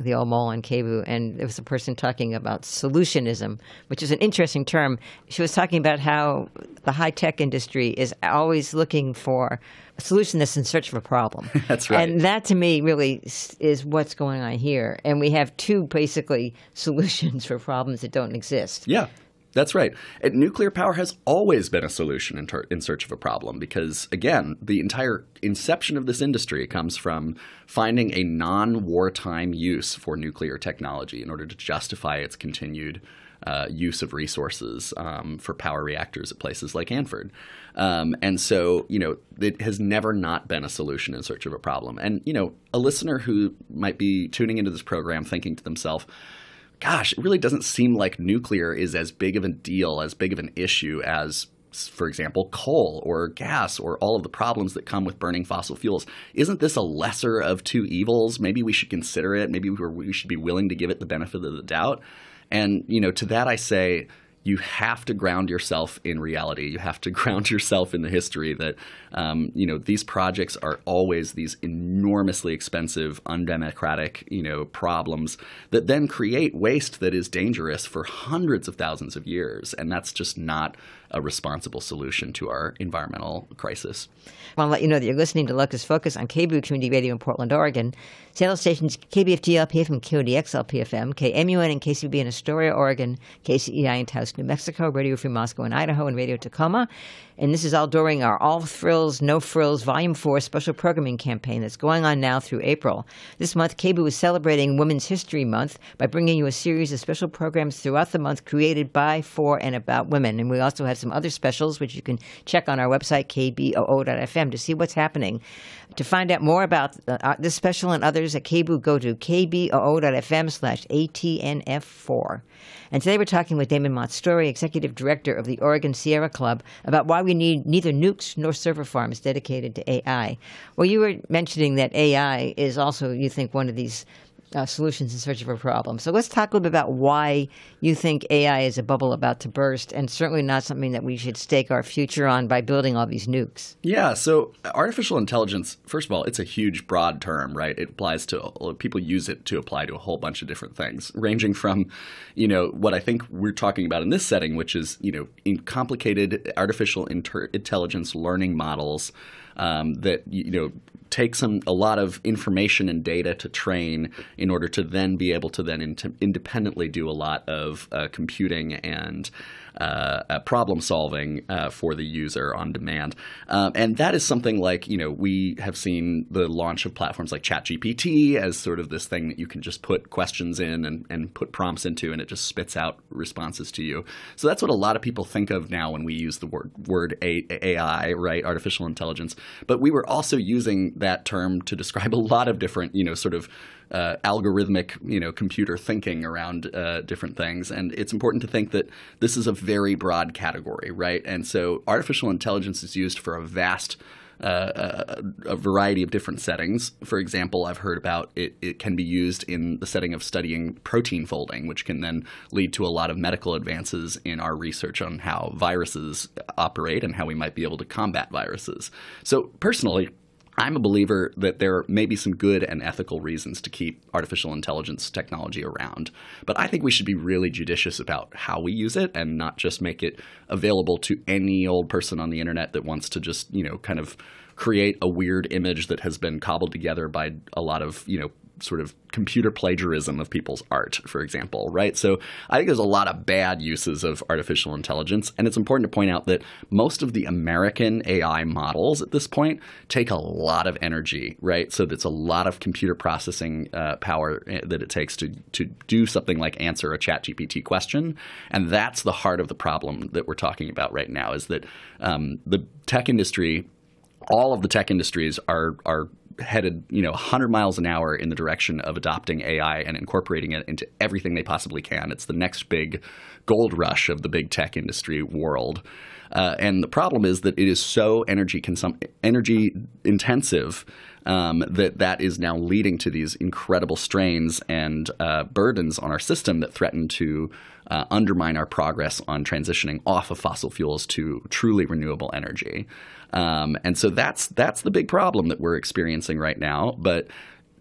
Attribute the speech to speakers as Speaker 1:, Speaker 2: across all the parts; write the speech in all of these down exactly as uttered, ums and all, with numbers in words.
Speaker 1: the old mole on KBOO, and there was a person talking about solutionism, which is an interesting term. She was talking about how the high-tech industry is always looking for a solution that's in search of a problem.
Speaker 2: That's right.
Speaker 1: And that, to me, really is what's going on here. And we have two, basically, solutions for problems that don't exist.
Speaker 2: Yeah. That's right. And nuclear power has always been a solution in, ter- in search of a problem because, again, the entire inception of this industry comes from finding a non-wartime use for nuclear technology in order to justify its continued uh, use of resources um, for power reactors at places like Hanford. Um, and so, you know, it has never not been a solution in search of a problem. And, you know, a listener who might be tuning into this program thinking to themselves, gosh, it really doesn't seem like nuclear is as big of a deal, as big of an issue as, for example, coal or gas or all of the problems that come with burning fossil fuels. Isn't this a lesser of two evils? Maybe we should consider it. Maybe we should be willing to give it the benefit of the doubt. And, you know, to that I say, you have to ground yourself in reality. You have to ground yourself in the history that, um, you know, these projects are always these enormously expensive, undemocratic, you know, problems that then create waste that is dangerous for hundreds of thousands of years. And that's just not a responsible solution to our environmental crisis.
Speaker 1: I want to let you know that you're listening to Locus Focus on KBOO Community Radio in Portland, Oregon. Channel stations K B F G L P F M, K O D X L P F M, K M U N and K C B in Astoria, Oregon, K C E I in Taos, New Mexico, Radio Free Moscow in Idaho, and Radio Tacoma. And this is all during our All Thrills, No Frills Volume four special programming campaign that's going on now through April. This month, KBOO is celebrating Women's History Month by bringing you a series of special programs throughout the month created by, for, and about women. And we also have some other specials, which you can check on our website, K B O O dot F M, to see what's happening. To find out more about uh, this special and others at KBOO, go to K B O O dot F M slash A T N F four. And today we're talking with Damon Montessori, Executive Director of the Oregon Sierra Club, about why we need neither nukes nor server farms dedicated to A I. Well, you were mentioning that A I is also, you think, one of these Uh, solutions in search of a problem. So let's talk a little bit about why you think A I is a bubble about to burst, and certainly not something that we should stake our future on by building all these nukes.
Speaker 2: Yeah, so artificial intelligence, first of all, it's a huge, broad term, right? It applies to – people use it to apply to a whole bunch of different things, ranging from, you know, what I think we're talking about in this setting, which is, you know, in complicated artificial inter- intelligence learning models um, that, you know, take some a lot of information and data to train in order to then be able to then in- independently do a lot of uh, computing and uh, uh, problem solving uh, for the user on demand. Um, and that is something like, you know, we have seen the launch of platforms like ChatGPT as sort of this thing that you can just put questions in and, and put prompts into, and it just spits out responses to you. So that's what a lot of people think of now when we use the word, word A- AI, right, artificial intelligence. But we were also using that term to describe a lot of different, you know, sort of uh, algorithmic, you know, computer thinking around uh, different things. And it's important to think that this is a very broad category, right? And so artificial intelligence is used for a vast Uh, a, a variety of different settings. For example, I've heard about it, it can be used in the setting of studying protein folding, which can then lead to a lot of medical advances in our research on how viruses operate and how we might be able to combat viruses. So personally, I'm a believer that there may be some good and ethical reasons to keep artificial intelligence technology around. But I think we should be really judicious about how we use it and not just make it available to any old person on the internet that wants to just, you know, kind of create a weird image that has been cobbled together by a lot of, you know, sort of computer plagiarism of people's art, for example, right? So I think there's a lot of bad uses of artificial intelligence, and it's important to point out that most of the American A I models at this point take a lot of energy, right? So that's a lot of computer processing uh, power that it takes to to do something like answer a ChatGPT question, and that's the heart of the problem that we're talking about right now, is that um, the tech industry, all of the tech industries are are headed, you know, one hundred miles an hour in the direction of adopting A I and incorporating it into everything they possibly can. It's the next big gold rush of the big tech industry world. Uh, and the problem is that it is so energy consum- energy intensive um, that that is now leading to these incredible strains and uh, burdens on our system that threaten to uh, undermine our progress on transitioning off of fossil fuels to truly renewable energy. Um, and so that's that's the big problem that we're experiencing right now. But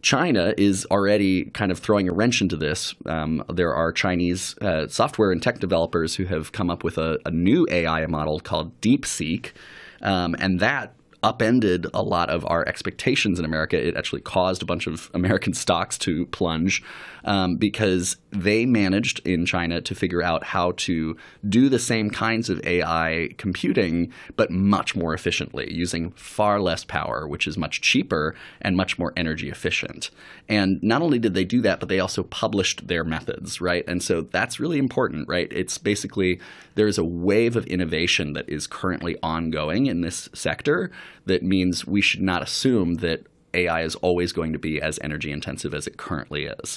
Speaker 2: China is already kind of throwing a wrench into this. Um, there are Chinese uh, software and tech developers who have come up with a, a new A I model called DeepSeek, um, and that upended a lot of our expectations in America. It actually caused a bunch of American stocks to plunge um, because they managed in China to figure out how to do the same kinds of A I computing, but much more efficiently, using far less power, which is much cheaper and much more energy efficient. And not only did they do that, but they also published their methods, right? And so that's really important, right? It's basically there's a wave of innovation that is currently ongoing in this sector that means we should not assume that A I is always going to be as energy intensive as it currently is.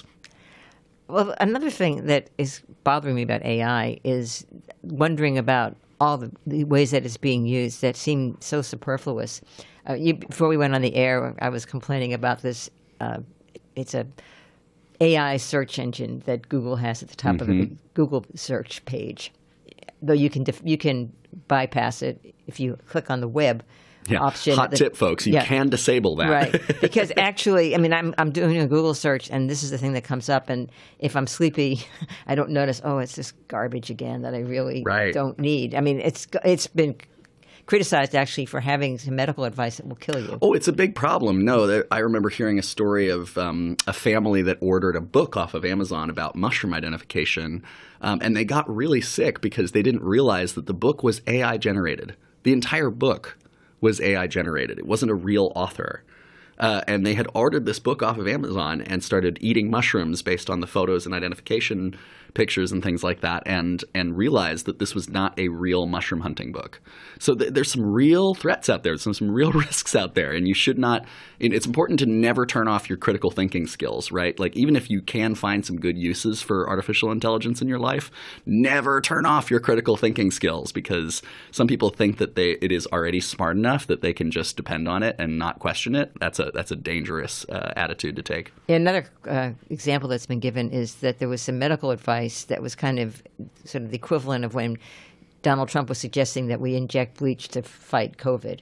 Speaker 1: Well, another thing that is bothering me about A I is wondering about all the, the ways that it's being used that seem so superfluous. Uh, you, before we went on the air, I was complaining about this. Uh, it's a A I search engine that Google has at the top mm-hmm. of the Google search page. Though you can def- you can bypass it if you click on the web.
Speaker 2: Yeah.
Speaker 1: Option.
Speaker 2: Hot
Speaker 1: the,
Speaker 2: tip, folks. You
Speaker 1: yeah.
Speaker 2: can disable that.
Speaker 1: Right. Because actually, I mean, I'm I'm doing a Google search, and this is the thing that comes up. And if I'm sleepy, I don't notice, oh, it's this garbage again that I really
Speaker 2: right.
Speaker 1: don't need. I mean, it's it's been criticized, actually, for having some medical advice that will kill you.
Speaker 2: Oh, it's a big problem. No, there, I remember hearing a story of um, a family that ordered a book off of Amazon about mushroom identification, um, and they got really sick because they didn't realize that the book was A I generated. The entire book was A I generated. It wasn't a real author. Uh, and they had ordered this book off of Amazon and started eating mushrooms based on the photos and identification pictures and things like that, and and realized that this was not a real mushroom hunting book. So th- there's some real threats out there, some some real risks out there, and you should not. It's important to never turn off your critical thinking skills, right? Like even if you can find some good uses for artificial intelligence in your life, never turn off your critical thinking skills, because some people think that they it is already smart enough that they can just depend on it and not question it. That's a that's a dangerous uh, attitude to take.
Speaker 1: Another uh, example that's been given is that there was some medical advice that was kind of sort of the equivalent of when Donald Trump was suggesting that we inject bleach to fight COVID.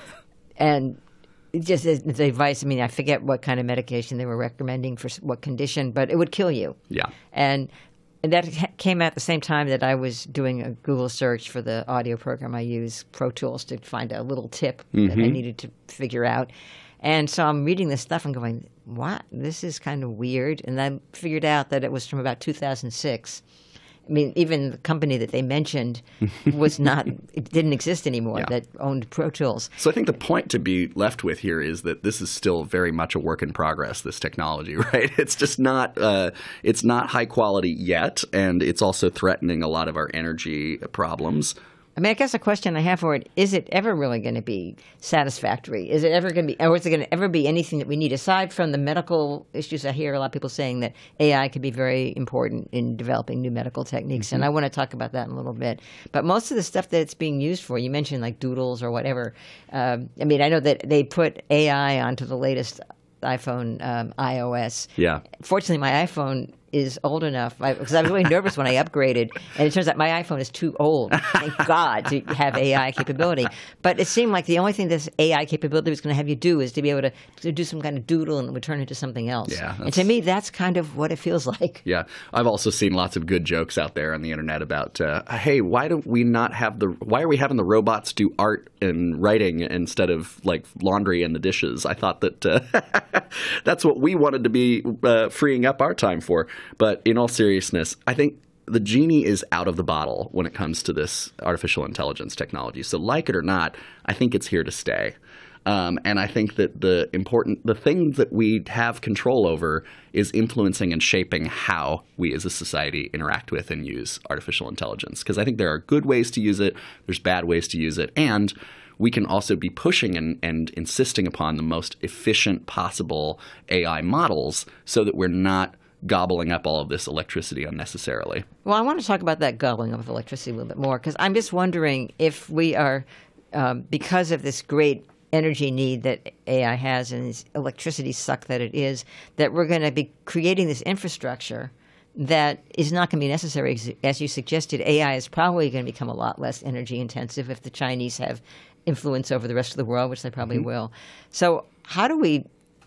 Speaker 1: And just as the advice, I mean, I forget what kind of medication they were recommending for what condition, but it would kill you.
Speaker 2: Yeah.
Speaker 1: And, and that came at the same time that I was doing a Google search for the audio program I use, Pro Tools, to find a little tip mm-hmm. that I needed to figure out. And so I'm reading this stuff and going, what? This is kind of weird. And I figured out that it was from about two thousand six. I mean, even the company that they mentioned was not, it didn't exist anymore,
Speaker 2: yeah.
Speaker 1: that owned Pro Tools.
Speaker 2: So I think the point to be left with here is that this is still very much a work in progress, this technology, right? It's just not, uh, it's not high quality yet, and it's also threatening a lot of our energy problems.
Speaker 1: I mean, I guess the question I have for it, is it ever really going to be satisfactory? Is it ever going to be, or is it going to ever be anything that we need, aside from the medical issues? I hear a lot of people saying that A I could be very important in developing new medical techniques, mm-hmm. and I want to talk about that in a little bit. But most of the stuff that it's being used for, you mentioned like doodles or whatever. Um, I mean, I know that they put A I onto the latest iPhone, um, iOS.
Speaker 2: Yeah.
Speaker 1: Fortunately, my iPhone is old enough, because I, I was really nervous when I upgraded, and it turns out my iPhone is too old, thank God, to have A I capability. But it seemed like the only thing this A I capability was going to have you do is to be able to, to do some kind of doodle and it would turn into something else.
Speaker 2: Yeah,
Speaker 1: and to me, that's kind of what it feels like.
Speaker 2: Yeah. I've also seen lots of good jokes out there on the internet about, uh, hey, why don't we not have the, why are we having the robots do art and writing instead of like laundry and the dishes? I thought that uh, that's what we wanted to be uh, freeing up our time for. But in all seriousness, I think the genie is out of the bottle when it comes to this artificial intelligence technology. So like it or not, I think it's here to stay. Um, and I think that the important, the thing that we have control over is influencing and shaping how we as a society interact with and use artificial intelligence. Because I think there are good ways to use it, there's bad ways to use it, and we can also be pushing and, and insisting upon the most efficient possible A I models so that we're not gobbling up all of this electricity unnecessarily.
Speaker 1: Well, I want to talk about that gobbling up of electricity a little bit more, because I'm just wondering if we are, um, because of this great energy need that A I has and this electricity suck that it is, that we're going to be creating this infrastructure that is not going to be necessary. As you suggested, A I is probably going to become a lot less energy intensive if the Chinese have influence over the rest of the world, which they probably mm-hmm. will. So how do we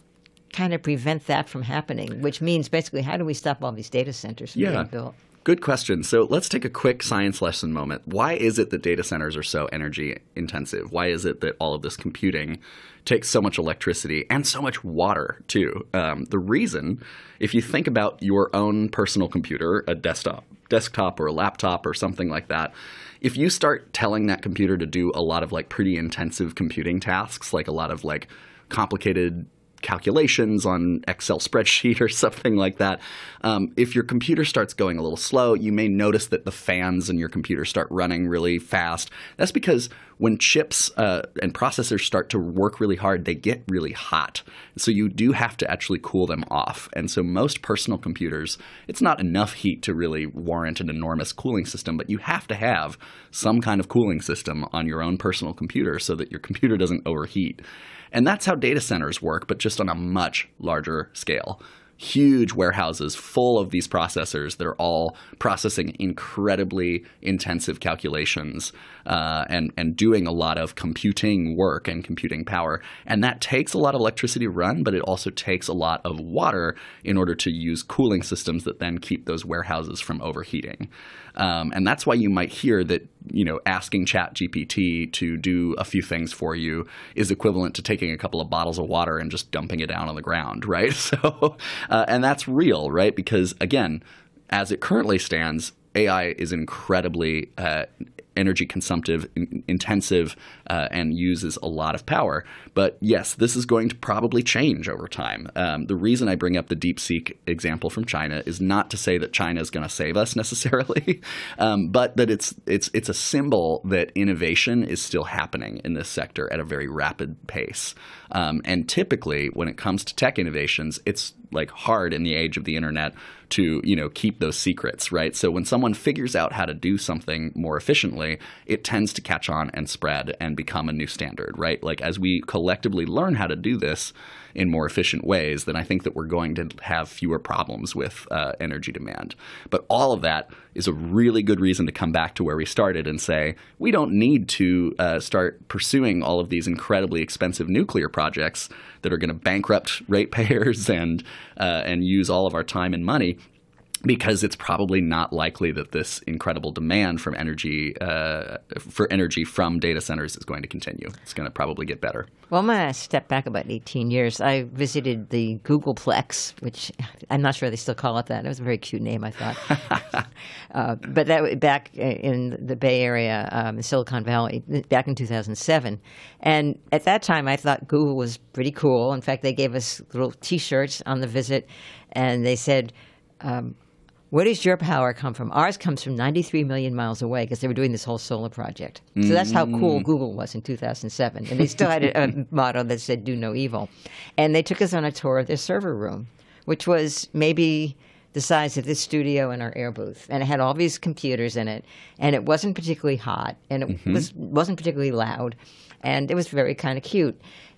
Speaker 1: kind of prevent that from happening? Which means basically, how do we stop all these data centers from
Speaker 2: Yeah.
Speaker 1: being built?
Speaker 2: Good question. So let's take a quick science lesson moment. Why is it that data centers are so energy intensive? Why is it that all of this computing takes so much electricity and so much water too? Um, the reason, if you think about your own personal computer, a desktop, desktop or a laptop or something like that, if you start telling that computer to do a lot of like pretty intensive computing tasks, like a lot of like complicated calculations on Excel spreadsheet or something like that. Um, if your computer starts going a little slow, you may notice that the fans in your computer start running really fast. That's because when chips uh, and processors start to work really hard, they get really hot. So you do have to actually cool them off. And so most personal computers, it's not enough heat to really warrant an enormous cooling system, but you have to have some kind of cooling system on your own personal computer so that your computer doesn't overheat. And that's how data centers work, but just on a much larger scale. Huge warehouses full of these processors that are all processing incredibly intensive calculations uh, and, and doing a lot of computing work and computing power. And that takes a lot of electricity to run, but it also takes a lot of water in order to use cooling systems that then keep those warehouses from overheating. Um, and that's why you might hear that, you know, asking ChatGPT to do a few things for you is equivalent to taking a couple of bottles of water and just dumping it down on the ground, right? So, uh, and that's real, right? Because again, as it currently stands, A I is incredibly uh, energy consumptive, in- intensive, uh, and uses a lot of power. But yes, this is going to probably change over time. Um, the reason I bring up the DeepSeek example from China is not to say that China is going to save us necessarily, um, but that it's it's it's a symbol that innovation is still happening in this sector at a very rapid pace. Um, and typically, when it comes to tech innovations, it's like hard in the age of the internet to, you know, keep those secrets, right? So when someone figures out how to do something more efficiently, it tends to catch on and spread and become a new standard, right? Like as we collectively learn how to do this in more efficient ways, then I think that we're going to have fewer problems with uh, energy demand. But all of that is a really good reason to come back to where we started and say, we don't need to uh, start pursuing all of these incredibly expensive nuclear projects that are going to bankrupt ratepayers and uh, and use all of our time and money, because it's probably not likely that this incredible demand from energy uh, for energy from data centers is going to continue. It's going to probably get better.
Speaker 1: Well, I'm going to step back about eighteen years. I visited the Googleplex, which I'm not sure they still call it that. It was a very cute name, I thought. uh, but that was back in the Bay Area, um, in Silicon Valley, back in two thousand seven. And at that time, I thought Google was pretty cool. In fact, they gave us little T-shirts on the visit, and they said, um, where does your power come from? Ours comes from ninety-three million miles away, because they were doing this whole solar project. So that's how cool Google was in two thousand seven. And they still had a, a motto that said, do no evil. And they took us on a tour of their server room, which was maybe the size of this studio and our air booth. And it had all these computers in it. And it wasn't particularly hot. And it mm-hmm. was, wasn't particularly loud. And it was very kind of cute.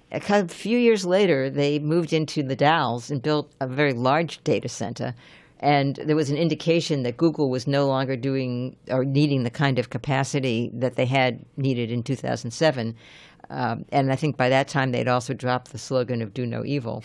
Speaker 1: A few years later, they moved into the Dalles and built a very large data center. And there was an indication that Google was no longer doing or needing the kind of capacity that they had needed in two thousand seven. Um, and I think by that time they'd also dropped the slogan of "Do no evil."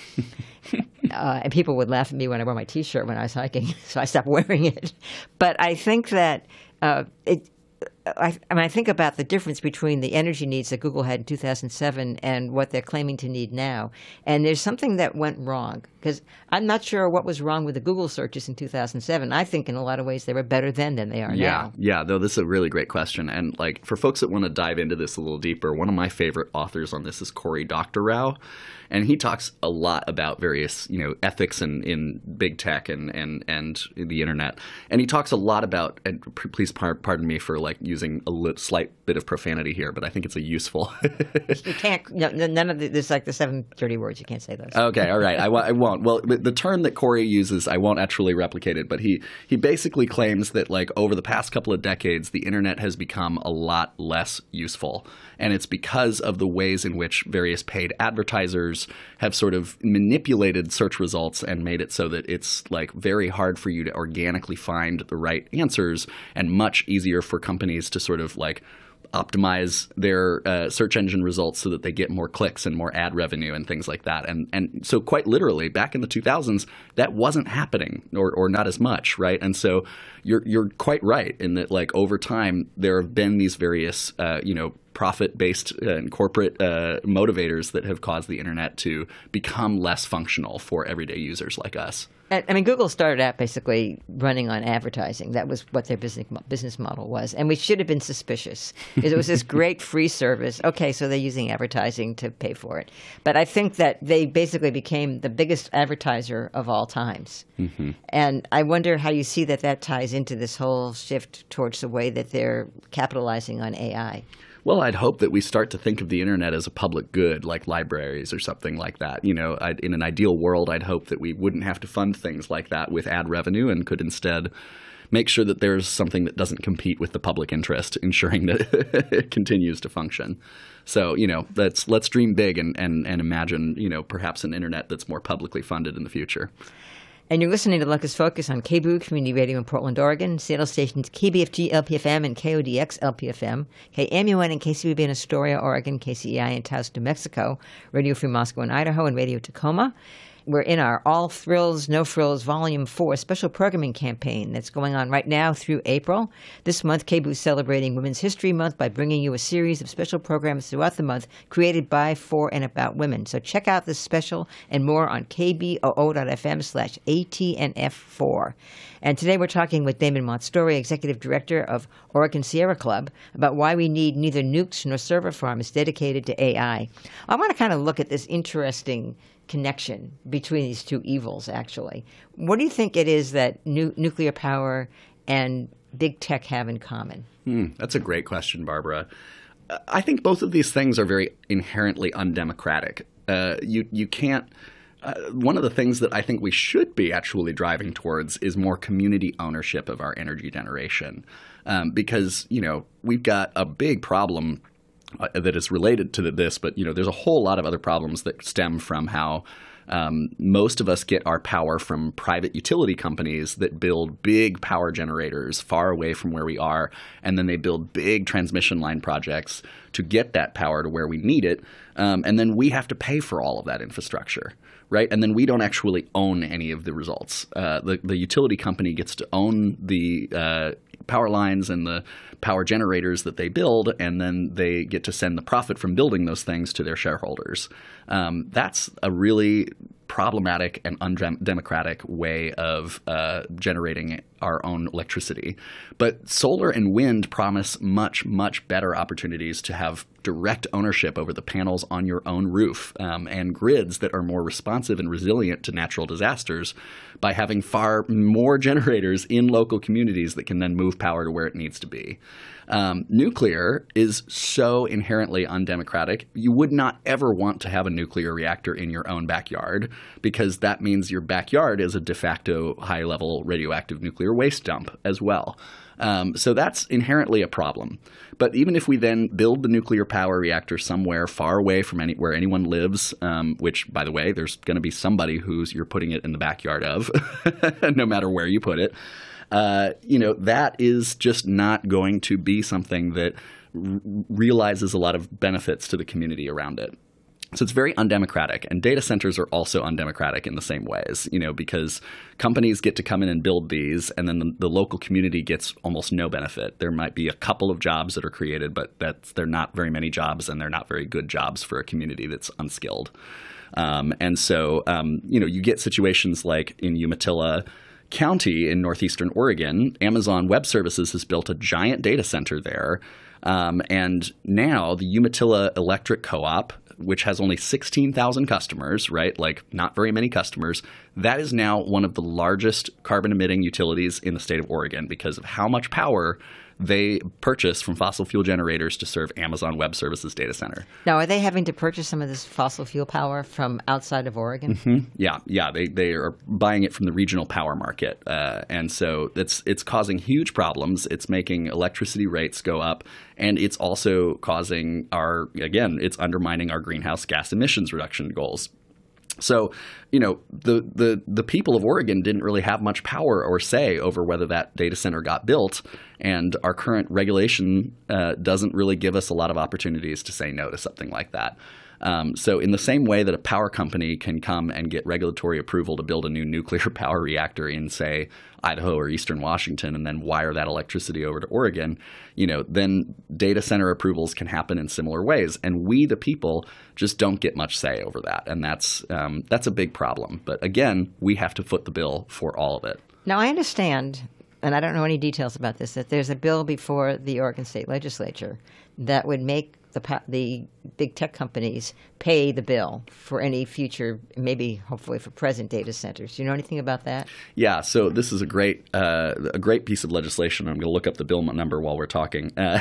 Speaker 1: uh, and people would laugh at me when I wore my T-shirt when I was hiking, so I stopped wearing it. But I think that uh, it. I, I mean, I think about the difference between the energy needs that Google had in two thousand seven and what they're claiming to need now. And there's something that went wrong, because I'm not sure what was wrong with the Google searches in two thousand seven. I think in a lot of ways they were better then than they are
Speaker 2: yeah,
Speaker 1: now.
Speaker 2: Yeah, though this is a really great question. And like for folks that want to dive into this a little deeper, one of my favorite authors on this is Cory Doctorow. And he talks a lot about various, you know, ethics in, in big tech and, and, and the internet. And he talks a lot about, and please pardon me for like using a li- slight bit of profanity here, but I think it's a useful.
Speaker 1: You can't, no, none of the, there's like the seven dirty words. You can't say those.
Speaker 2: Okay, all right. I, I won't. Well, the term that Cory uses, I won't actually replicate it, but he, he basically claims that like over the past couple of decades, the internet has become a lot less useful. And it's because of the ways in which various paid advertisers have sort of manipulated search results and made it so that it's like very hard for you to organically find the right answers and much easier for companies to sort of like optimize their uh, search engine results so that they get more clicks and more ad revenue and things like that. And and so quite literally, back in the two thousands, that wasn't happening, or or not as much, right? And so you're you're quite right in that, like, over time there have been these various uh, you know profit-based and corporate uh, motivators that have caused the internet to become less functional for everyday users like us.
Speaker 1: I mean, Google started out basically running on advertising. That was what their business business model was. And we should have been suspicious. It was this great free service. Okay, so they're using advertising to pay for it. But I think that they basically became the biggest advertiser of all times. Mm-hmm. And I wonder how you see that that ties into this whole shift towards the way that they're capitalizing on A I.
Speaker 2: Well, I'd hope that we start to think of the internet as a public good, like libraries or something like that. You know, I'd, in an ideal world, I'd hope that we wouldn't have to fund things like that with ad revenue and could instead make sure that there's something that doesn't compete with the public interest, ensuring that it continues to function. So, you know, let's let's dream big and, and, and imagine, you know, perhaps an internet that's more publicly funded in the future.
Speaker 1: And you're listening to Lucas Focus on K B O O Community Radio in Portland, Oregon, Seattle stations K B F G L P F M and K O D X L P F M, K M U N and K C B B in Astoria, Oregon, K C E I in Taos, New Mexico, Radio Free Moscow in Idaho, and Radio Tacoma. We're in our All Thrills, No Frills Volume four special programming campaign that's going on right now through April. This month, K B O O is celebrating Women's History Month by bringing you a series of special programs throughout the month created by, for, and about women. So check out this special and more on K B O O dot F M slash A T N F four. And today we're talking with Damon Montstory, Executive Director of Oregon Sierra Club, about why we need neither nukes nor server farms dedicated to A I. I want to kind of look at this interesting connection between these two evils, actually. What do you think it is that nu- nuclear power and big tech have in common?
Speaker 2: Hmm, that's a great question, Barbara. I think both of these things are very inherently undemocratic. Uh, you you can't uh, one of the things that I think we should be actually driving towards is more community ownership of our energy generation, um, because, you know, we've got a big problem Uh, that is related to this, but, you know, there's a whole lot of other problems that stem from how um, most of us get our power from private utility companies that build big power generators far away from where we are, and then they build big transmission line projects to get that power to where we need it, um, and then we have to pay for all of that infrastructure, right? And then we don't actually own any of the results. Uh, the, the utility company gets to own the uh, power lines and the power generators that they build, and then they get to send the profit from building those things to their shareholders. Um, that's a really problematic and undemocratic way of uh, generating our own electricity. But solar and wind promise much, much better opportunities to have direct ownership over the panels on your own roof, um, and grids that are more responsive and resilient to natural disasters by having far more generators in local communities that can then move power to where it needs to be. Um, nuclear is so inherently undemocratic. You would not ever want to have a nuclear reactor in your own backyard, because that means your backyard is a de facto high-level radioactive nuclear waste dump as well. Um, so that's inherently a problem. But even if we then build the nuclear power reactor somewhere far away from any, where anyone lives, um, which, by the way, there's going to be somebody who's you're putting it in the backyard of, no matter where you put it, uh, you know, that is just not going to be something that r- realizes a lot of benefits to the community around it. So it's very undemocratic, and data centers are also undemocratic in the same ways, you know, because companies get to come in and build these, and then the, the local community gets almost no benefit. There might be a couple of jobs that are created, but that's, they're not very many jobs, and they're not very good jobs for a community that's unskilled. Um, and so, um, you know, you get situations like in Umatilla County in northeastern Oregon. Amazon Web Services has built a giant data center there, um, and now the Umatilla Electric Co-op, which has only sixteen thousand customers, right? Like, not very many customers. That is now one of the largest carbon-emitting utilities in the state of Oregon because of how much power they purchase from fossil fuel generators to serve Amazon Web Services data center.
Speaker 1: Now, are they having to purchase some of this fossil fuel power from outside of Oregon?
Speaker 2: Mm-hmm. Yeah, yeah, they they are buying it from the regional power market, uh, and so it's it's causing huge problems. It's making electricity rates go up, and it's also causing our again, it's undermining our greenhouse gas emissions reduction goals. So, you know, the, the, the people of Oregon didn't really have much power or say over whether that data center got built, and our current regulation uh, doesn't really give us a lot of opportunities to say no to something like that. Um, so in the same way that a power company can come and get regulatory approval to build a new nuclear power reactor in, say, Idaho or Eastern Washington, and then wire that electricity over to Oregon, you know, then data center approvals can happen in similar ways. And we, the people, just don't get much say over that. And that's um, that's a big problem. But again, we have to foot the bill for all of it.
Speaker 1: Now, I understand, and I don't know any details about this, that there's a bill before the Oregon State Legislature that would make the the big tech companies pay the bill for any future, maybe hopefully for present data centers. Do you know anything about that?
Speaker 2: Yeah, so this is a great uh, a great piece of legislation. I'm going to look up the bill number while we're talking. Uh,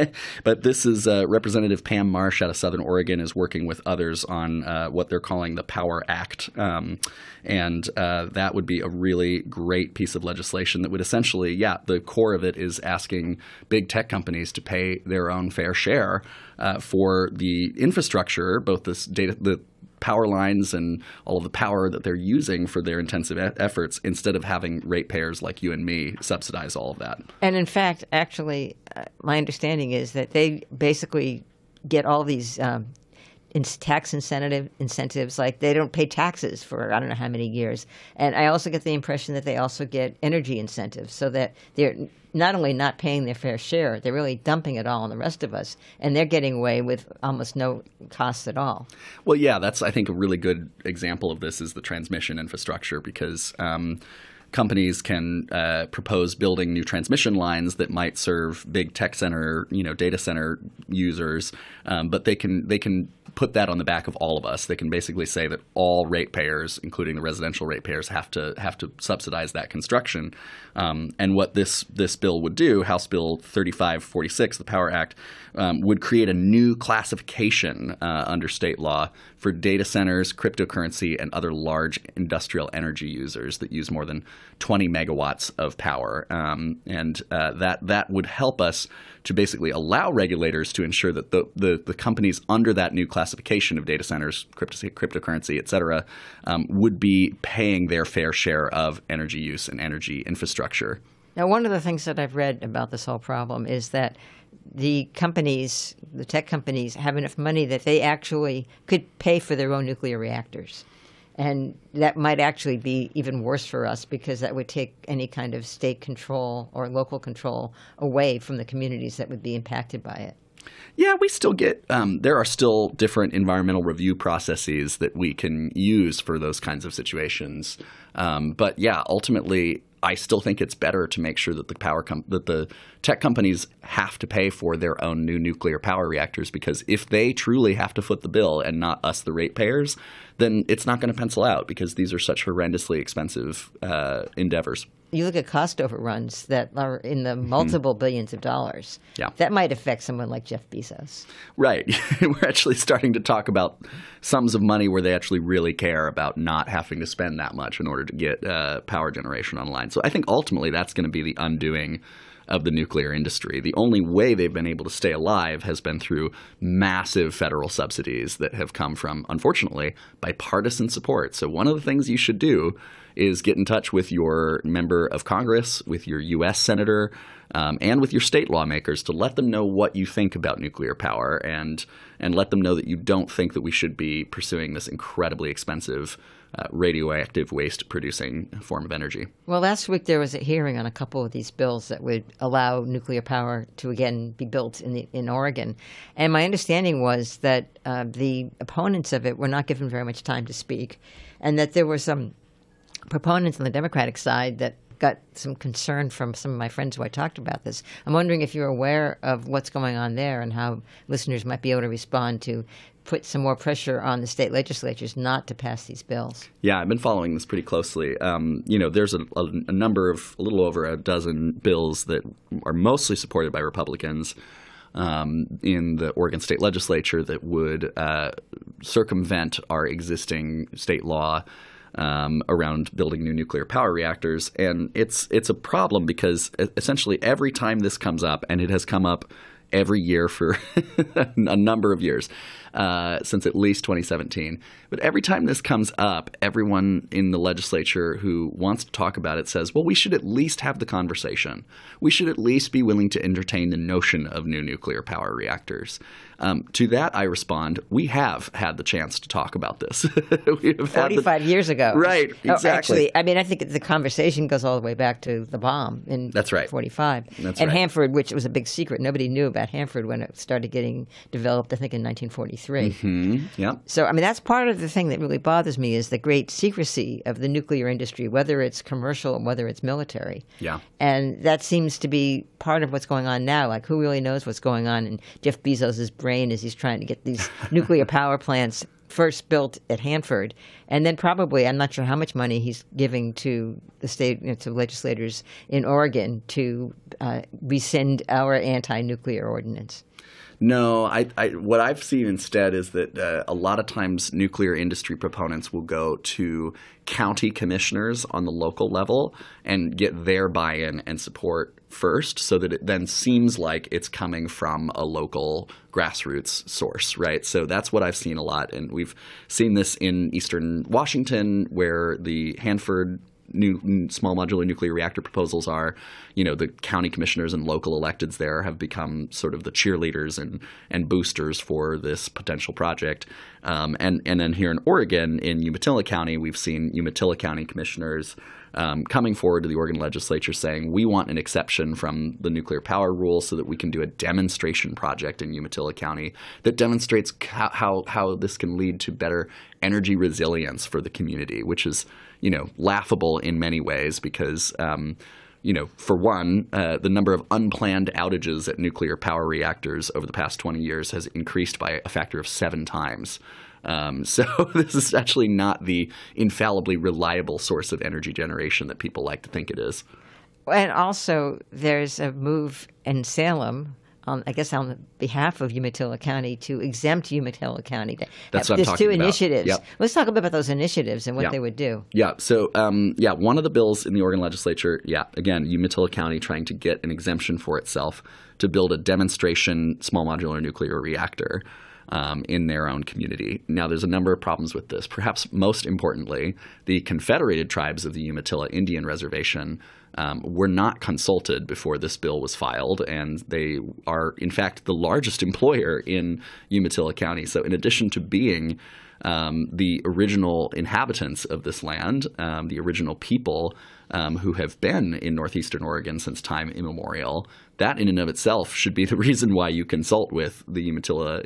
Speaker 2: but this is uh, Representative Pam Marsh out of Southern Oregon is working with others on uh, what they're calling the Power Act. Um, and uh, that would be a really great piece of legislation that would essentially, yeah, the core of it is asking big tech companies to pay their own fair share uh, for the infrastructure, both this data, the power lines and all of the power that they're using for their intensive e- efforts, instead of having ratepayers like you and me subsidize all of that.
Speaker 1: And in fact, actually, uh, my understanding is that they basically get all these um, in tax incentive incentives, like they don't pay taxes for I don't know how many years. And I also get the impression that they also get energy incentives, so that they're not only not paying their fair share, they're really dumping it all on the rest of us, and they're getting away with almost no costs at all.
Speaker 2: Well, yeah, that's, I think, a really good example of this is the transmission infrastructure, because um, companies can uh, propose building new transmission lines that might serve big tech center, you know, data center users, um, but they can they can put that on the back of all of us. They can basically say that all ratepayers, including the residential ratepayers, have to have to subsidize that construction. Um, and what this this bill would do, House Bill thirty-five forty-six, the Power Act, um, would create a new classification uh, under state law for data centers, cryptocurrency, and other large industrial energy users that use more than twenty megawatts of power. Um, and uh, that that would help us to basically allow regulators to ensure that the, the, the companies under that new classification of data centers, crypto, cryptocurrency, et cetera, um, would be paying their fair share of energy use and energy infrastructure.
Speaker 1: Now, one of the things that I've read about this whole problem is that the companies, the tech companies, have enough money that they actually could pay for their own nuclear reactors. And that might actually be even worse for us, because that would take any kind of state control or local control away from the communities that would be impacted by it.
Speaker 2: Yeah, we still get um, – there are still different environmental review processes that we can use for those kinds of situations. Um, but, yeah, ultimately – I still think it's better to make sure that the power com- that the tech companies have to pay for their own new nuclear power reactors, because if they truly have to foot the bill and not us, the ratepayers, then it's not going to pencil out, because these are such horrendously expensive uh, endeavors.
Speaker 1: You look at cost overruns that are in the multiple mm-hmm. billions of dollars.
Speaker 2: Yeah.
Speaker 1: That might affect someone like Jeff Bezos.
Speaker 2: Right. We're actually starting to talk about sums of money where they actually really care about not having to spend that much in order to get uh, power generation online. So I think ultimately that's going to be the undoing of the nuclear industry. The only way they've been able to stay alive has been through massive federal subsidies that have come from, unfortunately, bipartisan support. So one of the things you should do is get in touch with your member of Congress, with your U S senator, um, and with your state lawmakers to let them know what you think about nuclear power, and and let them know that you don't think that we should be pursuing this incredibly expensive uh, radioactive waste-producing form of energy.
Speaker 1: Well, last week there was a hearing on a couple of these bills that would allow nuclear power to again be built in the, in Oregon. And my understanding was that uh, the opponents of it were not given very much time to speak, and that there were some proponents on the Democratic side that got some concern from some of my friends who I talked about this. I'm wondering if you're aware of what's going on there and how listeners might be able to respond to put some more pressure on the state legislatures not to pass these bills.
Speaker 2: Yeah, I've been following this pretty closely. Um, you know, there's a, a, a number of, a little over a dozen bills that are mostly supported by Republicans um, in the Oregon State Legislature that would uh, circumvent our existing state law Um, around building new nuclear power reactors. And it's it's a problem because essentially every time this comes up, and it has come up every year for a number of years, uh, since at least twenty seventeen. But every time this comes up, everyone in the legislature who wants to talk about it says, well, we should at least have the conversation. We should at least be willing to entertain the notion of new nuclear power reactors. Um, to that, I respond, we have had the chance to talk about this. we have
Speaker 1: forty-five
Speaker 2: the,
Speaker 1: years ago.
Speaker 2: Right, exactly.
Speaker 1: Oh, actually, I mean, I think the conversation goes all the way back to the bomb in
Speaker 2: That's right.
Speaker 1: forty-five.
Speaker 2: That's
Speaker 1: and
Speaker 2: right.
Speaker 1: Hanford, which was a big secret. Nobody knew about Hanford when it started getting developed, I think, in nineteen forty-three.
Speaker 2: Mm-hmm. Yep.
Speaker 1: So, I mean, that's part of the thing that really bothers me is the great secrecy of the nuclear industry, whether it's commercial and whether it's military.
Speaker 2: Yeah.
Speaker 1: And that seems to be part of what's going on now. Like, who really knows what's going on in Jeff Bezos' brain as he's trying to get these nuclear power plants first built at Hanford, and then probably, I'm not sure how much money he's giving to the state, you know, to legislators in Oregon to uh, rescind our anti-nuclear ordinance.
Speaker 2: No, I, I, what I've seen instead is that uh, a lot of times nuclear industry proponents will go to county commissioners on the local level and get their buy-in and support first so that it then seems like it's coming from a local grassroots source, right? So that's what I've seen a lot. And we've seen this in Eastern Washington where the Hanford new small modular nuclear reactor proposals are, you know, the county commissioners and local electeds there have become sort of the cheerleaders and, and boosters for this potential project. Um, and, and then here in Oregon, in Umatilla County, we've seen Umatilla County commissioners um, coming forward to the Oregon legislature saying, we want an exception from the nuclear power rule so that we can do a demonstration project in Umatilla County that demonstrates how, how, how this can lead to better energy resilience for the community, which is, you know, laughable in many ways because, um, you know, for one, uh, the number of unplanned outages at nuclear power reactors over the past twenty years has increased by a factor of seven times. Um, so this is actually not the infallibly reliable source of energy generation that people like to think it is.
Speaker 1: And also, there's a move in Salem, on, I guess on behalf of Umatilla County, to exempt Umatilla County. To
Speaker 2: That's
Speaker 1: have,
Speaker 2: what I'm
Speaker 1: there's
Speaker 2: talking
Speaker 1: two
Speaker 2: about.
Speaker 1: initiatives.
Speaker 2: Yep.
Speaker 1: Let's talk about those initiatives and what
Speaker 2: Yeah.
Speaker 1: they would do.
Speaker 2: Yeah. So, um, yeah, one of the bills in the Oregon legislature, yeah, again, Umatilla County trying to get an exemption for itself to build a demonstration small modular nuclear reactor um, in their own community. Now, there's a number of problems with this. Perhaps most importantly, the Confederated Tribes of the Umatilla Indian Reservation um, were not consulted before this bill was filed, and they are, in fact, the largest employer in Umatilla County. So in addition to being um, the original inhabitants of this land, um, the original people um, who have been in northeastern Oregon since time immemorial, that in and of itself should be the reason why you consult with the Umatilla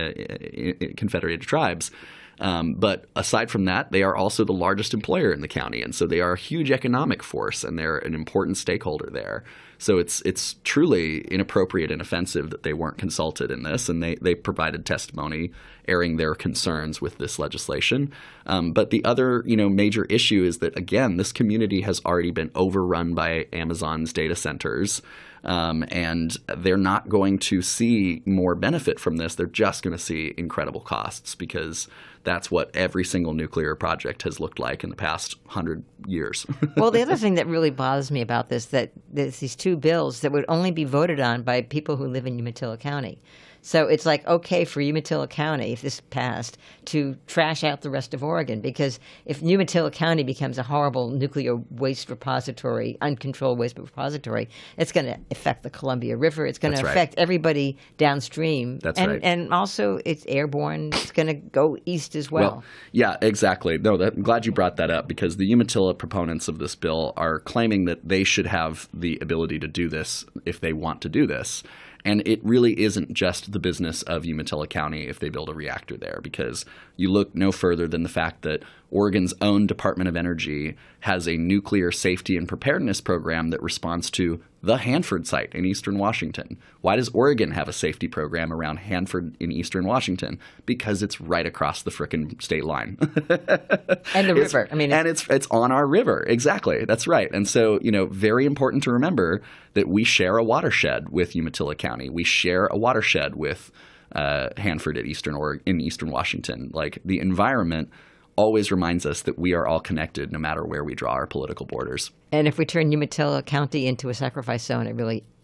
Speaker 2: uh, Confederated Tribes. Um, but aside from that, they are also the largest employer in the county, and so they are a huge economic force, and they're an important stakeholder there. So it's it's truly inappropriate and offensive that they weren't consulted in this, and they, they provided testimony airing their concerns with this legislation. Um, but the other, you know, major issue is that, again, this community has already been overrun by Amazon's data centers. Um, and they're not going to see more benefit from this. They're just going to see incredible costs because that's what every single nuclear project has looked like in the past hundred years.
Speaker 1: Well, the other thing that really bothers me about this, that there's these two bills that would only be voted on by people who live in Umatilla County. So it's like okay for Umatilla County, if this passed, to trash out the rest of Oregon. Because if Umatilla County becomes a horrible nuclear waste repository, uncontrolled waste repository, it's going to affect the Columbia River. It's going to
Speaker 2: That's right.
Speaker 1: affect everybody downstream.
Speaker 2: That's
Speaker 1: and,
Speaker 2: right.
Speaker 1: And also it's airborne. It's going to go east as well.
Speaker 2: Well, yeah, exactly. No, that, I'm glad you brought that up because the Umatilla proponents of this bill are claiming that they should have the ability to do this if they want to do this. And it really isn't just the business of Umatilla County if they build a reactor there, because you look no further than the fact that Oregon's own Department of Energy has a nuclear safety and preparedness program that responds to the Hanford site in eastern Washington. Why does Oregon have a safety program around Hanford in eastern Washington? Because it's right across the frickin' state line.
Speaker 1: And the
Speaker 2: It's-
Speaker 1: river. I mean,
Speaker 2: and it's it's on our river. Exactly. That's right. And so, you know, very important to remember that we share a watershed with Umatilla County. We share a watershed with uh, Hanford at eastern or in eastern Washington. Like the environment always reminds us that we are all connected no matter where we draw our political borders.
Speaker 1: and if we turn Umatilla County into a sacrifice zone, it really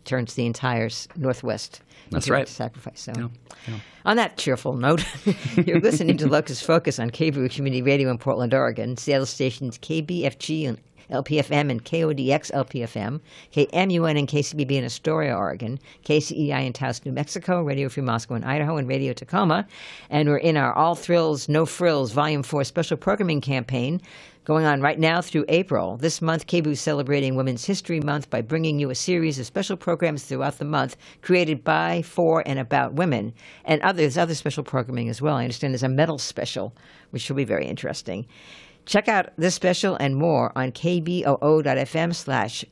Speaker 1: turns the entire s- Northwest
Speaker 2: That's
Speaker 1: into a
Speaker 2: right.
Speaker 1: sacrifice. So,
Speaker 2: Yeah, yeah.
Speaker 1: on that cheerful note, you're listening to Locus Focus on K B O O Community Radio in Portland, Oregon. Seattle stations K B F G and L P F M and K O D X L P F M, K M U N and K C B B in Astoria, Oregon, K C E I in Taos, New Mexico, Radio Free Moscow in Idaho, and Radio Tacoma. And we're in our All Thrills, No Frills Volume four special programming campaign going on right now through April. This month, K B O O is celebrating Women's History Month by bringing you a series of special programs throughout the month created by, for, and about women. And others, other special programming as well. I understand there's a medal special, which will be very interesting. Check out this special and more on kboo.fm slash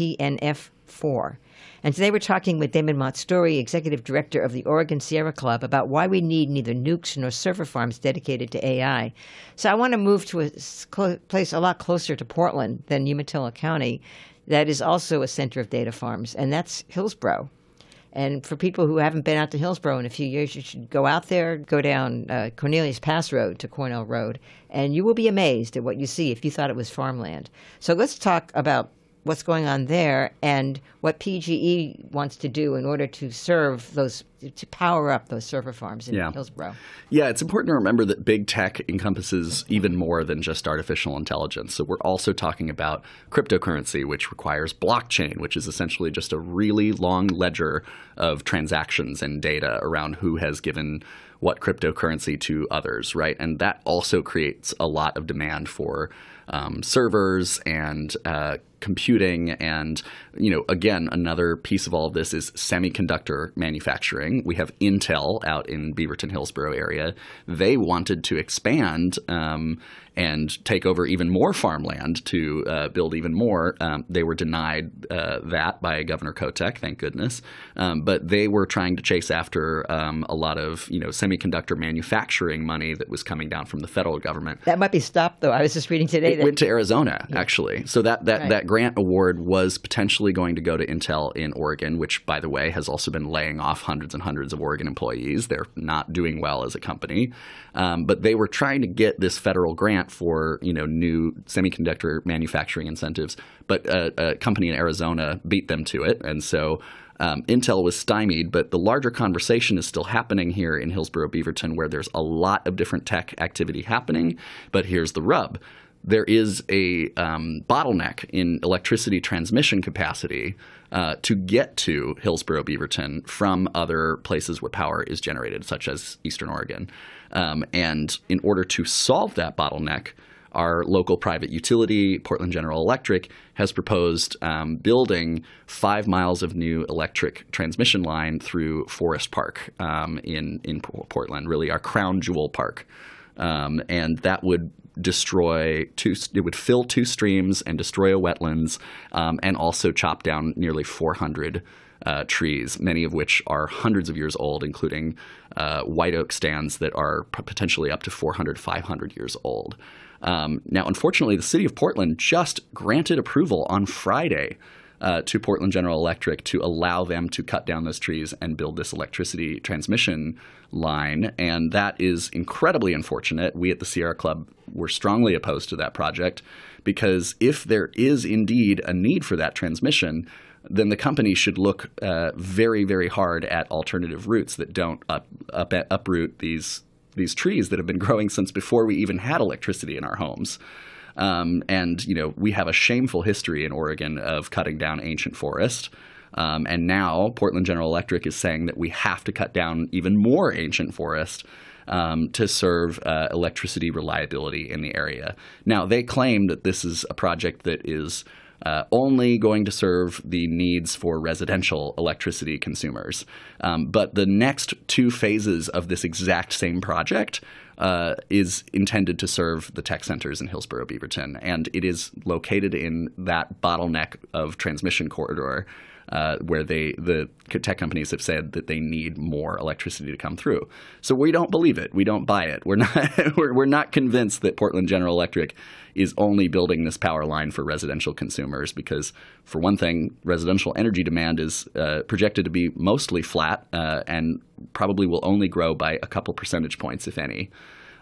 Speaker 1: ATNF4. And today we're talking with Damon Montstory, Executive Director of the Oregon Sierra Club, about why we need neither nukes nor server farms dedicated to A I. So I want to move to a cl- place a lot closer to Portland than Umatilla County that is also a center of data farms, and that's Hillsborough. And for people who haven't been out to Hillsborough in a few years, you should go out there, go down uh, Cornelius Pass Road to Cornell Road, and you will be amazed at what you see if you thought it was farmland. So let's talk about what's going on there and what P G E wants to do in order to serve those, to power up those server farms in
Speaker 2: Yeah.
Speaker 1: Hillsborough.
Speaker 2: Yeah, it's important to remember that big tech encompasses even more than just artificial intelligence. So we're also talking about cryptocurrency, which requires blockchain, which is essentially just a really long ledger of transactions and data around who has given what cryptocurrency to others, right? And that also creates a lot of demand for um, servers and uh, computing. And, you know, again, another piece of all of this is semiconductor manufacturing. We have Intel out in Beaverton, Hillsborough area. They wanted to expand um, and take over even more farmland to uh, build even more. Um, they were denied uh, that by Governor Kotek, thank goodness. Um, but they were trying to chase after um, a lot of, you know, semiconductor manufacturing money that was coming down from the federal government.
Speaker 1: That might be stopped, though. I was just reading today
Speaker 2: It
Speaker 1: that
Speaker 2: went to Arizona, actually. So that, that,
Speaker 1: Right.
Speaker 2: that grant award was potentially going to go to Intel in Oregon, which, by the way, has also been laying off hundreds and hundreds of Oregon employees. They're not doing well as a company. Um, but they were trying to get this federal grant for, you know, new semiconductor manufacturing incentives. But a, a company in Arizona beat them to it. And so um, Intel was stymied. But the larger conversation is still happening here in Hillsborough, Beaverton, where there's a lot of different tech activity happening. But here's the rub. There is a um, bottleneck in electricity transmission capacity uh, to get to Hillsborough, Beaverton from other places where power is generated, such as Eastern Oregon. Um, and in order to solve that bottleneck, our local private utility, Portland General Electric, has proposed um, building five miles of new electric transmission line through Forest Park um, in, in Portland, really our crown jewel park. Um, and that would destroy two, it would fill two streams and destroy a wetlands, um, and also chop down nearly four hundred uh, trees, many of which are hundreds of years old, including uh, white oak stands that are p- potentially up to four hundred, five hundred years old. Um, now, unfortunately, the city of Portland just granted approval on Friday Uh, to Portland General Electric to allow them to cut down those trees and build this electricity transmission line. And that is incredibly unfortunate. We at the Sierra Club were strongly opposed to that project because if there is indeed a need for that transmission, then the company should look uh, very, very hard at alternative routes that don't up, up, uproot these these trees that have been growing since before we even had electricity in our homes. Um, and, you know, we have a shameful history in Oregon of cutting down ancient forest. Um, and now Portland General Electric is saying that we have to cut down even more ancient forest um, to serve uh, electricity reliability in the area. Now, they claim that this is a project that is uh, only going to serve the needs for residential electricity consumers. Um, but the next two phases of this exact same project Uh, is intended to serve the tech centers in Hillsborough, Beaverton, and it is located in that bottleneck of transmission corridor uh, where they the tech companies have said that they need more electricity to come through. So we don't believe it. We don't buy it. We're not we're, we're not convinced that Portland General Electric is only building this power line for residential consumers because, for one thing, residential energy demand is uh, projected to be mostly flat uh, and probably will only grow by a couple percentage points, if any.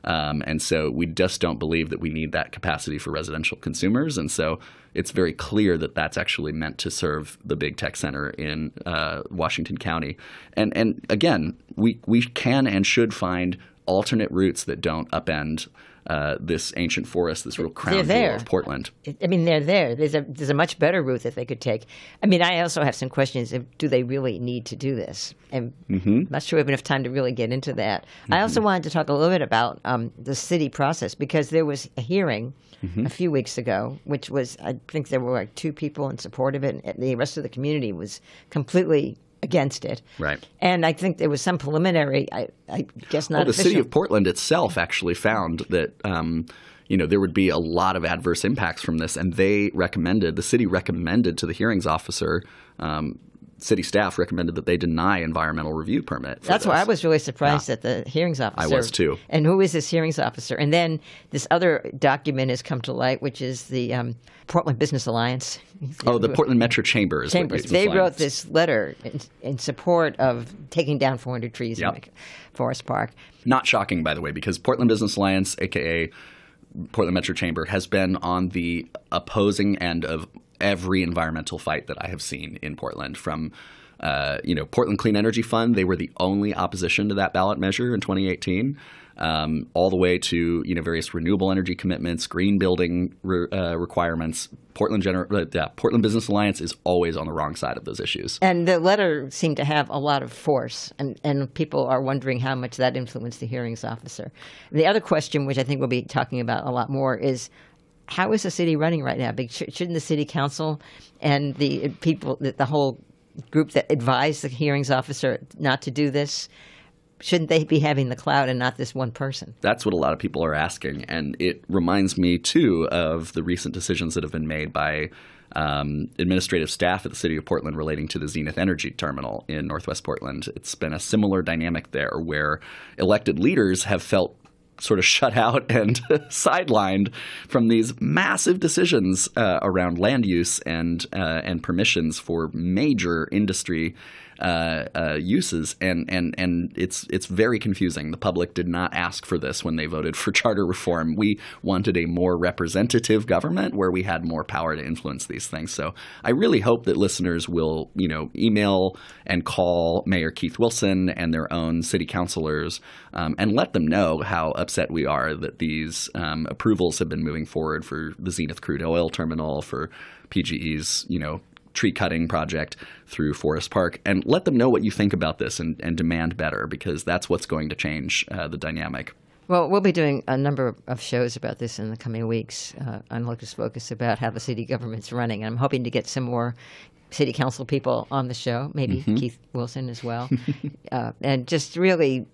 Speaker 2: Um, and so we just don't believe that we need that capacity for residential consumers. And so it's very clear that that's actually meant to serve the big tech center in uh, Washington County. And and again, we we can and should find alternate routes that don't upend uh, this ancient forest, this real crown jewel of Portland.
Speaker 1: I mean, they're there. There's a there's a much better route that they could take. I mean, I also have some questions of do they really need to do this? And mm-hmm. I'm not sure we have enough time to really get into that. Mm-hmm. I also wanted to talk a little bit about um, the city process, because there was a hearing mm-hmm. a few weeks ago, which was, I think there were like two people in support of it, and the rest of the community was completely against it.
Speaker 2: Right.
Speaker 1: And I think there was some preliminary, I, I guess not
Speaker 2: well, the
Speaker 1: official.
Speaker 2: city of Portland itself actually found that um, you know, there would be a lot of adverse impacts from this, and they recommended, the city recommended to the hearings officer, um, city staff recommended that they deny environmental review permit. For
Speaker 1: That's
Speaker 2: this.
Speaker 1: why I was really surprised
Speaker 2: yeah.
Speaker 1: at the hearings officer.
Speaker 2: I was too.
Speaker 1: And who is this hearings officer? And then this other document has come to light, which is the um, Portland Business Alliance.
Speaker 2: Oh, the Portland Metro Chamber. Is
Speaker 1: Chambers. They wrote this letter in, in support of taking down four hundred trees yep. in Forest Park.
Speaker 2: Not shocking, by the way, because Portland Business Alliance, a k a. Portland Metro Chamber, has been on the opposing end of every environmental fight that I have seen in Portland. From, uh, you know, Portland Clean Energy Fund, they were the only opposition to that ballot measure in twenty eighteen, um, all the way to, you know, various renewable energy commitments, green building re- uh, requirements. Portland Gener- uh, yeah, Portland Business Alliance is always on the wrong side of those issues.
Speaker 1: And the letter seemed to have a lot of force, and, and people are wondering how much that influenced the hearings officer. The other question, which I think we'll be talking about a lot more, is how is the city running right now? Shouldn't the city council and the people, the whole group that advised the hearings officer not to do this, shouldn't they be having the clout and not this one person?
Speaker 2: That's what a lot of people are asking. And it reminds me, too, of the recent decisions that have been made by um, administrative staff at the city of Portland relating to the Zenith Energy Terminal in Northwest Portland. It's been a similar dynamic there where elected leaders have felt sort of shut out and sidelined from these massive decisions uh, around land use and uh, and permissions for major industry uh, uh, uses, and and and it's it's very confusing. The public did not ask for this when they voted for charter reform. We wanted a more representative government where we had more power to influence these things. So I really hope that listeners will, you know, email and call Mayor Keith Wilson and their own city councilors um, and let them know how upset we are that these um, approvals have been moving forward for the Zenith crude oil terminal, for P G E's, you know, tree cutting project through Forest Park, and let them know what you think about this and, and demand better, because that's what's going to change uh, the dynamic.
Speaker 1: Well, we'll be doing a number of shows about this in the coming weeks uh, on Locus Focus about how the city government's running. And I'm hoping to get some more city council people on the show, maybe mm-hmm. Keith Wilson as well, uh, and just really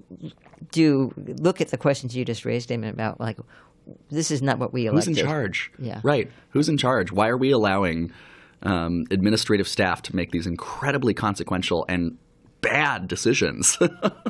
Speaker 1: do look at the questions you just raised, Damon, about like, this is not what we elected.
Speaker 2: Who's in charge?
Speaker 1: Yeah.
Speaker 2: Right. Who's in charge? Why are we allowing um, administrative staff to make these incredibly consequential and bad decisions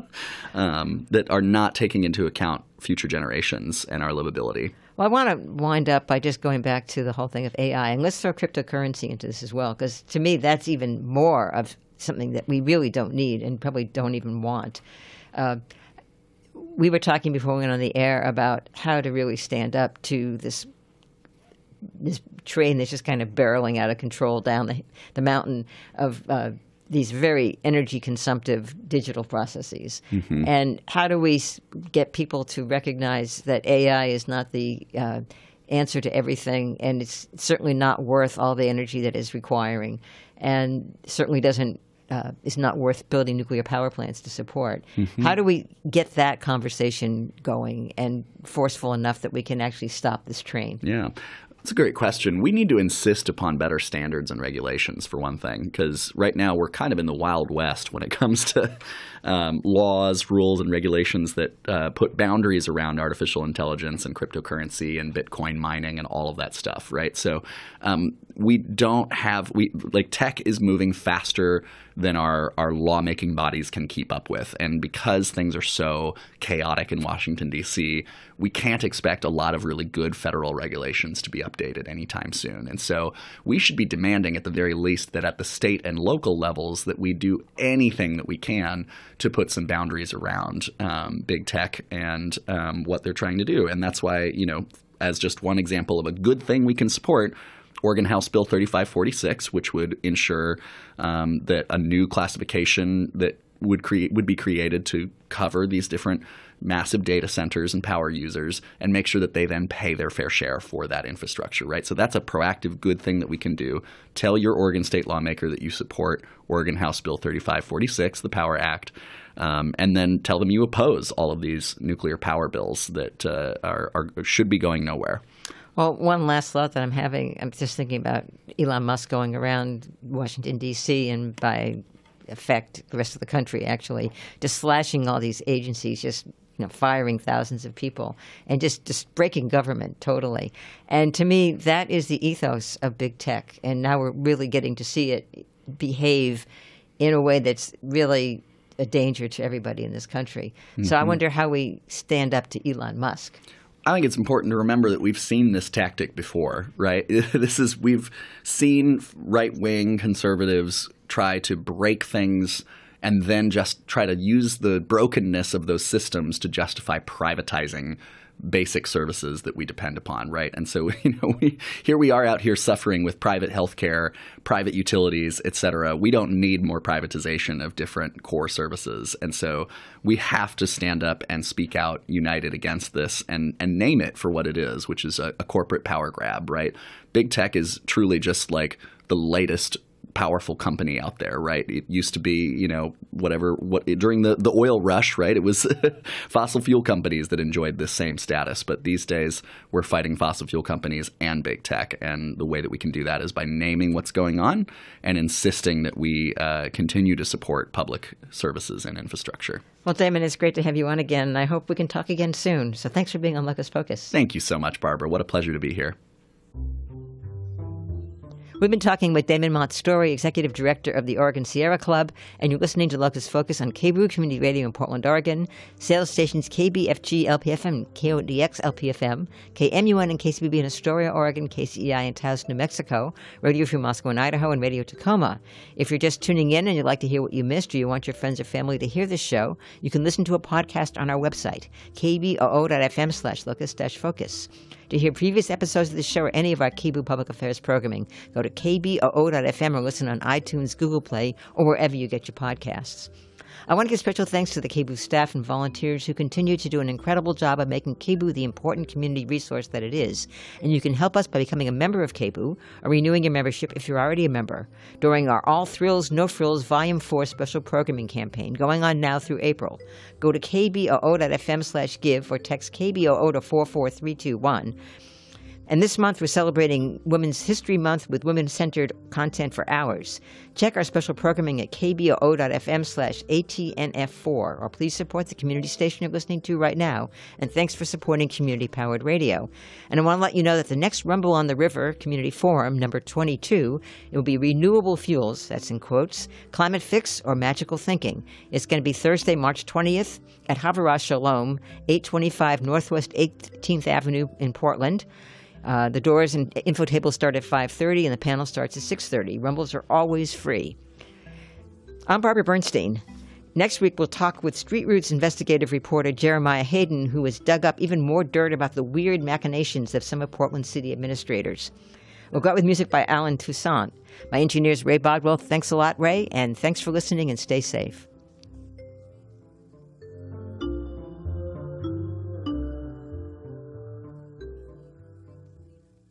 Speaker 2: um, that are not taking into account future generations and our livability?
Speaker 1: Well, I want to wind up by just going back to the whole thing of A I, and let's throw cryptocurrency into this as well, because to me that's even more of something that we really don't need and probably don't even want. Uh, we were talking before we went on the air about how to really stand up to this this train that's just kind of barreling out of control down the, the mountain of uh, these very energy-consumptive digital processes. Mm-hmm. And how do we s- get people to recognize that A I is not the uh, answer to everything, and it's certainly not worth all the energy that it's requiring, and certainly doesn't uh, is not worth building nuclear power plants to support. Mm-hmm. How do we get that conversation going and forceful enough that we can actually stop this train?
Speaker 2: Yeah. That's a great question. We need to insist upon better standards and regulations, for one thing, because right now we're kind of in the Wild West when it comes to um, laws, rules, and regulations that uh, put boundaries around artificial intelligence and cryptocurrency and Bitcoin mining and all of that stuff, right? So um, we don't have – we like tech is moving faster than our, our lawmaking bodies can keep up with. And because things are so chaotic in Washington, D C, we can't expect a lot of really good federal regulations to be updated updated anytime soon. And so we should be demanding at the very least that at the state and local levels that we do anything that we can to put some boundaries around um, big tech and um, what they're trying to do. And that's why, you know, as just one example of a good thing we can support, Oregon House Bill thirty-five forty-six, which would ensure um, that a new classification that would create would be created to cover these different massive data centers and power users and make sure that they then pay their fair share for that infrastructure, right? So that's a proactive good thing that we can do. Tell your Oregon state lawmaker that you support Oregon House Bill thirty-five forty-six, the Power Act, um, and then tell them you oppose all of these nuclear power bills that uh, are, are should be going nowhere.
Speaker 1: Well, one last thought that I'm having, I'm just thinking about Elon Musk going around Washington, D C, and by effect the rest of the country, actually, just slashing all these agencies, just you know, firing thousands of people, and just, just breaking government totally. And to me, that is the ethos of big tech. And now we're really getting to see it behave in a way that's really a danger to everybody in this country. Mm-hmm. So I wonder how we stand up to Elon Musk.
Speaker 2: I think it's important to remember that we've seen this tactic before, right? This is we've seen right-wing conservatives try to break things and then just try to use the brokenness of those systems to justify privatizing basic services that we depend upon, right? And so, you know, we, here we are out here suffering with private healthcare, private utilities, et cetera. We don't need more privatization of different core services. And so we have to stand up and speak out united against this and, and name it for what it is, which is a, a corporate power grab, right? Big tech is truly just like the latest powerful company out there, right? It used to be, you know, whatever, what during the, the oil rush, right? It was fossil fuel companies that enjoyed this same status. But these days, we're fighting fossil fuel companies and big tech. And the way that we can do that is by naming what's going on and insisting that we uh, continue to support public services and infrastructure.
Speaker 1: Well, Damon, it's great to have you on again. I hope we can talk again soon. So thanks for being on Locus Focus.
Speaker 2: Thank you so much, Barbara. What a pleasure to be here.
Speaker 1: We've been talking with Damon Montstory, Executive Director of the Oregon Sierra Club, and you're listening to Locus Focus on K B O O Community Radio in Portland, Oregon, sales stations K B F G L P F M, K O D X L P F M, K M U N and K C B B in Astoria, Oregon, K C E I in Taos, New Mexico, Radio Free Moscow in Idaho, and Radio Tacoma. If you're just tuning in and you'd like to hear what you missed or you want your friends or family to hear this show, you can listen to a podcast on our website, k b o o dot f m slash locus dash focus. To hear previous episodes of the show or any of our K B O O Public Affairs programming, go to k b o o dot f m or listen on iTunes, Google Play, or wherever you get your podcasts. I want to give special thanks to the K B O O staff and volunteers who continue to do an incredible job of making K B O O the important community resource that it is. And you can help us by becoming a member of K B O O or renewing your membership if you're already a member during our All Thrills, No Frills Volume four special programming campaign going on now through April. Go to k b o o dot f m slash give or text K B O O to four four three two one. And this month, we're celebrating Women's History Month with women-centered content for hours. Check our special programming at k b o o dot f m slash a t n f four, or please support the community station you're listening to right now. And thanks for supporting community-powered radio. And I want to let you know that the next Rumble on the River Community Forum, number twenty-two, it will be Renewable Fuels, that's in quotes, Climate Fix or Magical Thinking. It's going to be Thursday, March twentieth at Havurah Shalom, eight twenty-five Northwest eighteenth Avenue in Portland. Uh, the doors and info tables start at five thirty, and the panel starts at six thirty. Rumbles are always free. I'm Barbara Bernstein. Next week, we'll talk with Street Roots investigative reporter Jeremiah Hayden, who has dug up even more dirt about the weird machinations of some of Portland city administrators. We'll go out with music by Alan Toussaint. My engineer is Ray Bodwell. Thanks a lot, Ray, and thanks for listening, and stay safe.